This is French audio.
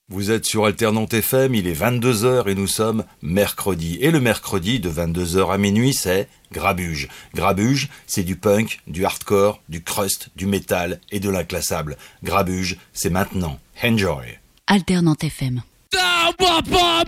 Vous êtes sur Alternante FM, il est 22h et nous sommes mercredi. Et le mercredi de 22h à minuit, c'est Grabuge. Grabuge, c'est du punk, du hardcore, du crust, du métal et de l'inclassable. Grabuge, c'est maintenant. Enjoy. Alternante FM. Ah,